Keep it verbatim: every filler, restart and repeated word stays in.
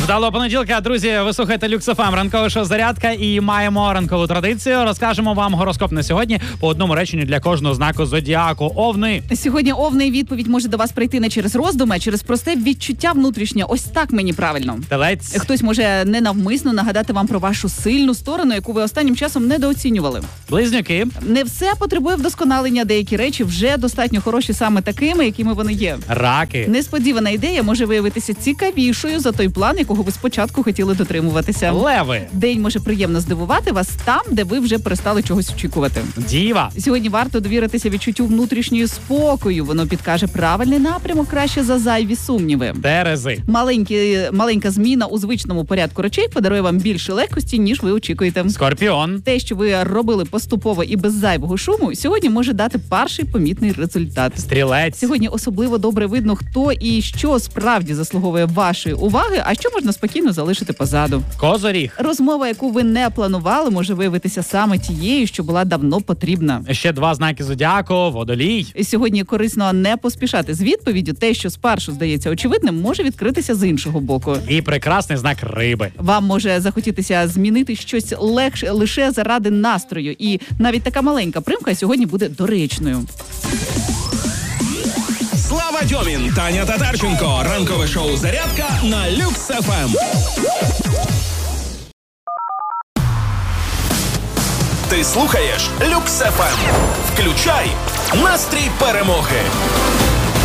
Вдалого понеділка, друзі, ви слухаєте Люкс еф ем, ранкове шоу «Зарядка» і маємо ранкову традицію. Розкажемо вам гороскоп на сьогодні по одному реченню для кожного знаку зодіаку. Овни. Сьогодні овни, відповідь може до вас прийти не через роздуми, а через просте відчуття внутрішнє. Ось так мені правильно. Телець. Хтось може ненавмисно нагадати вам про вашу сильну сторону, яку ви останнім часом недооцінювали. Близнюки. Не все потребує вдосконалення, деякі речі вже достатньо хороші саме такими, якими вони є. Раки. Несподівана ідея може виявитися цікавішою за той план, якого ви спочатку хотіли дотримуватися. Леви. День може приємно здивувати вас там, де ви вже перестали чогось очікувати. Діва. Сьогодні варто довіритися відчуттю внутрішньої спокою. Воно підкаже правильний напрямок краще за зайві сумніви. Терези. Маленькі, маленька зміна у звичному порядку речей подарує вам більше легкості, ніж ви очікуєте. Скорпіон. Те, що ви робили поступово і без зайвого шуму, сьогодні може дати перший помітний результат. Стрілець. Сьогодні особливо добре видно, хто і що справді заслуговує вашої уваги, а що можна спокійно залишити позаду. Козоріг. Розмова, яку ви не планували, може виявитися саме тією, що була давно потрібна. Ще два знаки зодіаку. Водолій. Сьогодні корисно не поспішати з відповіддю. Те, що спершу здається очевидним, може відкритися з іншого боку. І прекрасний знак риби. Вам може захотітися змінити щось легше лише заради настрою. І навіть така маленька примха сьогодні буде доречною. Слава Дьомін, Таня Татарченко. Ранкове шоу «Зарядка» на Люкс еф ем. Ти слухаєш Люкс еф ем. Включай настрій перемоги.